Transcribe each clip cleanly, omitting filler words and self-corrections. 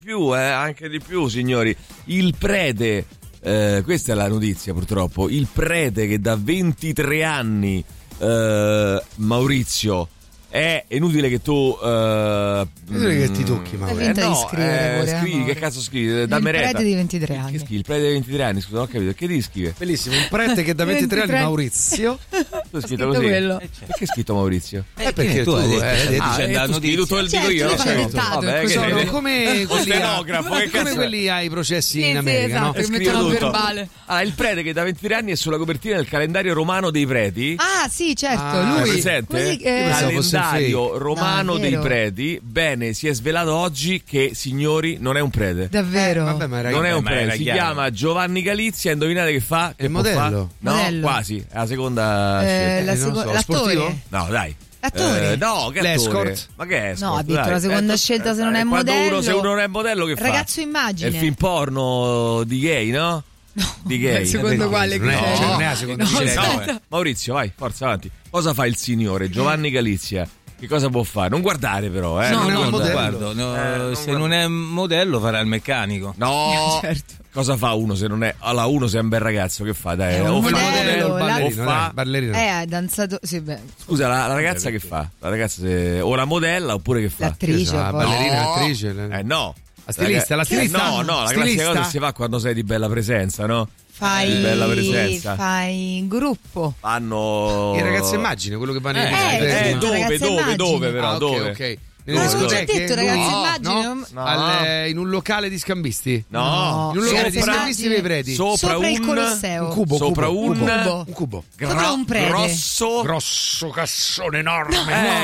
Anche di più, signori. Il prete, questa è la notizia purtroppo, il prete che da 23 anni, Maurizio, è inutile che tu che ti tocchi, ma finta di scrivere scrivi, che cazzo scrivi? Da il mereta. prete di 23 anni. Che scrivi? Il prete di 23 anni, scusa, non ho capito, che devi scrivere? Bellissimo, un prete che da 23 anni, Maurizio. Tu hai scritto così? Quello. Perché hai scritto Maurizio? Perché tu scrivi tutto il dico io, sono come stenografo, che come quelli ai processi in America, esatto, no? che mettono verbale. Il prete che da 23 anni è sulla copertina del calendario romano dei preti. Ah, sì, certo, È lui. presente? Calendario romano dei preti. Bene, si è svelato oggi che, signori, non è un prete. Davvero? Vabbè, ma Non è un prete, si chiama Giovanni Galizia. Indovinate che fa? Che il modello? No, Modello. quasi. È la seconda scelta. L'attore? No, dai. L'attore? No, che L'escort? Ma che è escort? No, ha detto la seconda scelta se non è modello. Se uno non è modello, che fa? Ragazzo immagine. È il film porno di gay, no? Di gay. Secondo quale? Non è la seconda scelta. No, Maurizio, vai, forza, avanti. Cosa fa il signore Giovanni Galizia? Che cosa può fare? Non guardare però, No, non non guardo. modello. Se non è modello farà il meccanico. No, Certo. cosa fa uno se non è? Allora, uno se è un bel ragazzo, che fa? Dai, È un o fa modello, o ballerino, fa. ballerino. Ha danzato. Sì, beh. Scusa, la ragazza che fa? La ragazza o la modella oppure che fa? L'attrice. La poi. ballerina, No. l'attrice. No. La stilista. No, la classica cosa si fa quando sei di bella presenza, no? Di bella presenza. Fai gruppo. Fanno Il ragazzo immagine, quello che va nei dove però? Dove? ok. Ma non c'è detto, ragazzi, immagine. No. In un locale di scambisti. No. In un locale di Sopra- scambisti dei preti. Sopra il Colosseo. Un cubo. Sopra cubo. un cubo. Sopra un prete. grosso cassone enorme.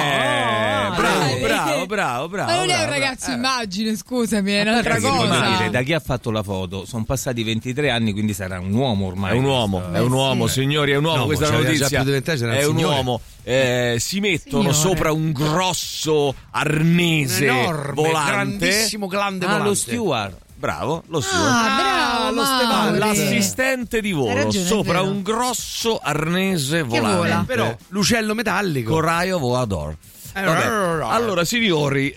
Bravo. Ma non è un ragazzo immagine, scusami, è un'altra cosa. Da chi ha fatto la foto sono passati 23 anni, quindi sarà un uomo ormai. È un uomo, signori, è un uomo. No, Questa è la notizia. già più di 20 anni, è un signore. uomo. Si mettono Signore. sopra un grosso arnese enorme, volante. grandissimo glande volante. Lo steward. Bravo, lo steward. Bravo, lo Mauri. L'assistente di Hai volo ragione, è sopra vero. un grosso arnese volante. vola. Però l'ucello metallico. Coraio volador. Vabbè. Allora signori,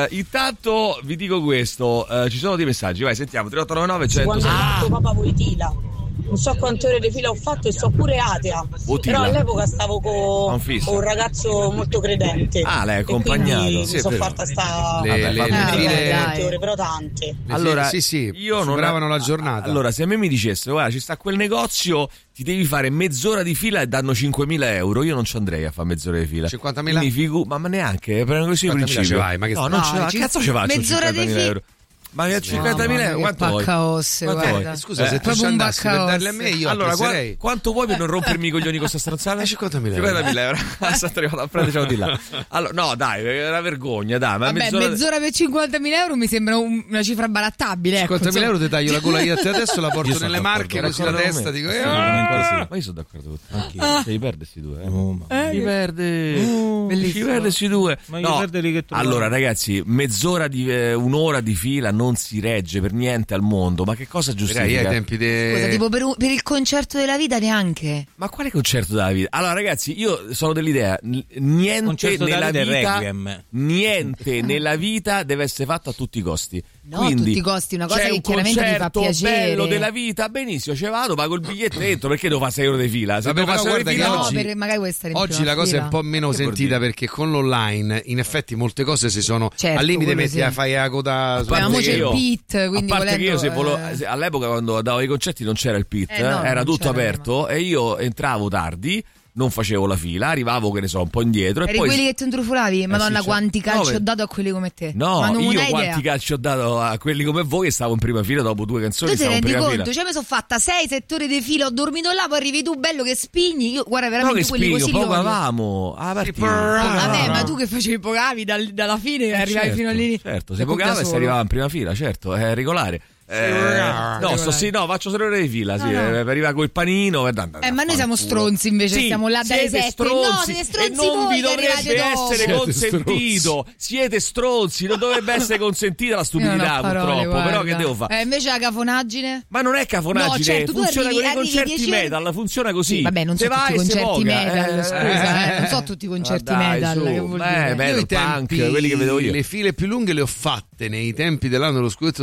intanto vi dico questo, ci sono dei messaggi, vai, sentiamo. 3899 100. Quando ho fatto papà Voitila, non so quante ore di fila ho fatto e so pure atea. Voitila. Però all'epoca stavo con Anfissa. un ragazzo molto credente. L'hai e accompagnato. quindi Sì, mi è sono vero. fatta sta Le file dai. ore, però tante. Allora, sì, io non superavano la giornata. Allora, se a me mi dicessero, guarda, ci sta quel negozio, ti devi fare mezz'ora di fila e danno 5.000 euro, io non ci andrei a fare mezz'ora di fila. 50.000? Quindi ma neanche, per così il 50.000 principio. ce vai, ma che no, stai- non No, ce la ci- cazzo ci faccio mezz'ora di 50.000 euro. Ma che 50.000 euro? Quanto vuoi? Baccaosse, Quanto guarda. vuoi? Scusa, se tu proprio ci un andassi per baccaosse. darle a me, io Allora, apprezzerei. quanto vuoi per non rompermi i coglioni con sta stronzata? 50.000 euro. 50.000 euro. Sta arrivando a prendere di là. Allora, no, dai, è una vergogna, dai. Ma Vabbè, mezz'ora per 50.000 euro mi sembra una cifra barattabile. Ecco, 50.000 insomma. euro ti taglio la gola io a te adesso, la porto Io sono nelle marche, d'accordo. così la D'accordo testa, con me. dico Ma io sono d'accordo con te. Anch'io. Ci perde sti due. Ci perde. Bellissimo. Ci perde sti due. Ma io perdo lì che trovo. Allora, ragazzi, mezz'ora di un'ora di fila non si regge per niente al mondo. Ma che cosa giustifica? ai tempi Scusa, tipo per il concerto della vita neanche. Ma quale concerto della vita? Allora, ragazzi, io sono dell'idea: niente Concerto nella della vita e vita, Requiem. niente nella vita deve essere fatto a tutti i costi. No, Quindi, a tutti i costi, una cosa c'è che un chiaramente ti fa concerto piacere. bello della vita, benissimo, ci vado, pago il biglietto dentro, perché devo fare 6 ore di fila? Se Vabbè, devo fare però 6 ore di guarda fila, che No, oggi- per magari vuoi stare in Oggi prima la cosa è fila. un po' meno Che vuol sentita dire? perché con l'online in effetti molte cose si sono Certo, al limite quello metti sì. fai la coda su Poi amo c'è il io- pit, quindi a parte che io volendo, all'epoca quando andavo ai concerti non c'era il pit, No, era non tutto c'era aperto e io entravo tardi, non facevo la fila, arrivavo che ne so un po' indietro e eri poi quelli che ti intrufolavi? Madonna, sì, quanti cioè, calci no, ho dato a quelli come te. No, Ma non io hai quanti idea. calci ho dato a quelli come voi che stavo in prima fila dopo 2 canzoni, Tu ti stavo in rendi prima conto? fila. Cioè mi sono fatta 6-7 ore di fila, ho dormito là, poi arrivi tu bello che spigni. Io guarda No, veramente che quelli spiego, così li odio. pogavamo a partire. Vabbè, ma tu che facevi pocavi dalla fine e arrivavi Certo, fino all'inizio. certo, se pogava e si arrivava in prima fila, certo, è regolare. faccio 6 ore di fila, sì, arriva col panino. Ma noi siamo stronzi invece, stiamo là dalle 7. No, siete stronzi e non voi vi che dovrebbe arrivate essere dopo. consentito. Siete stronzi, non dovrebbe essere consentita la stupidità, purtroppo. Guarda. Però che devo fare? Invece la cafonaggine? Ma non è cafonaggine, No, certo, funziona con i arrivi concerti 10 metal, funziona così. Sì, vabbè, non so tutti i concerti metal, scusa, non so tutti i concerti metal. Che vuol dire? Metal, punk, quelli che vedo io. Le file più lunghe le ho fatte nei tempi dell'anno dello scudetto